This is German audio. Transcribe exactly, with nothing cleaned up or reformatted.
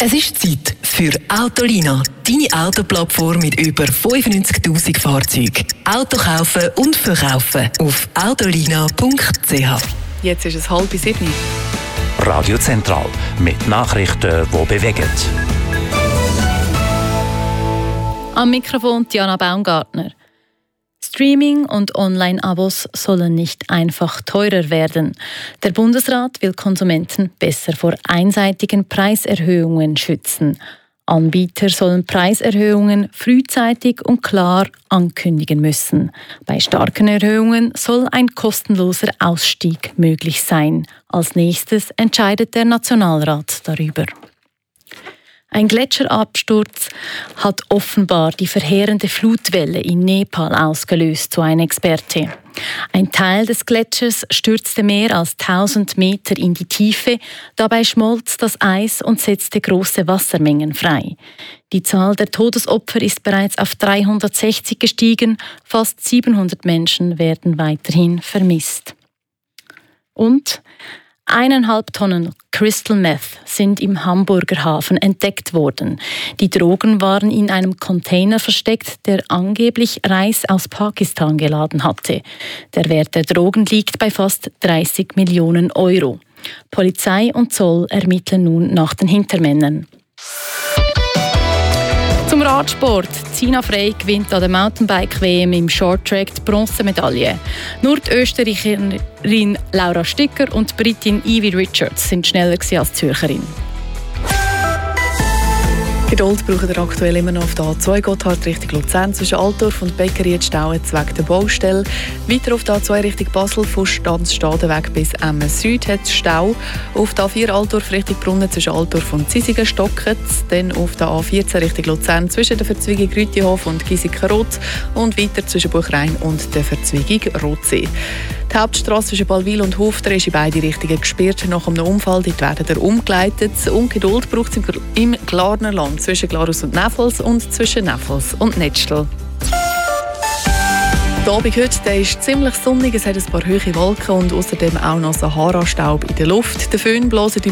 Es ist Zeit für Autolina, deine Autoplattform mit über fünfundneunzigtausend Fahrzeugen. Auto kaufen und verkaufen auf autolina punkt c h. Jetzt ist es halb sieben. Radio Zentral mit Nachrichten, die bewegen. Am Mikrofon Diana Baumgartner. Streaming und Online-Abos sollen nicht einfach teurer werden. Der Bundesrat will Konsumenten besser vor einseitigen Preiserhöhungen schützen. Anbieter sollen Preiserhöhungen frühzeitig und klar ankündigen müssen. Bei starken Erhöhungen soll ein kostenloser Ausstieg möglich sein. Als nächstes entscheidet der Nationalrat darüber. Ein Gletscherabsturz hat offenbar die verheerende Flutwelle in Nepal ausgelöst, so ein Experte. Ein Teil des Gletschers stürzte mehr als tausend Meter in die Tiefe. Dabei schmolz das Eis und setzte große Wassermengen frei. Die Zahl der Todesopfer ist bereits auf dreihundertsechzig gestiegen. Fast siebenhundert Menschen werden weiterhin vermisst. Und Eineinhalb Tonnen Crystal Meth sind im Hamburger Hafen entdeckt worden. Die Drogen waren in einem Container versteckt, der angeblich Reis aus Pakistan geladen hatte. Der Wert der Drogen liegt bei fast dreißig Millionen Euro. Polizei und Zoll ermitteln nun nach den Hintermännern. Zum Radsport. Sina Frey gewinnt an der Mountainbike-W M im Shorttrack die Bronzemedaille. Nur die Österreicherin Laura Sticker und die Britin Evie Richards sind schneller als die Zürcherin. Geduld braucht er aktuell immer noch auf der A zwei Gotthard Richtung Luzern zwischen Altdorf und Beckeries Stau wegen der Baustelle. Weiter auf der A zwei Richtung Basel von Stanzstadenweg bis Emmen Süd hat es Stau. Auf der A vier Altdorf Richtung Brunnen zwischen Altdorf und Zisigen stockt es. Dann auf der A vierzehn Richtung Luzern zwischen der Verzweigung Rütihof und Giesiken-Rot und weiter zwischen Buchrein und der Verzweigung Rotsee. Die Hauptstrasse zwischen Ballwil und Hofter ist in beide Richtungen gesperrt. Nach einem Unfall dort werden er umgeleitet. Ungeduld braucht es im Glarner Land zwischen Glarus und Neffels und zwischen Neffels und Netzstel. Der Abend heute der ist ziemlich sonnig, es hat ein paar hohe Wolken und außerdem auch noch Sahara-Staub in der Luft. Der Föhn bläst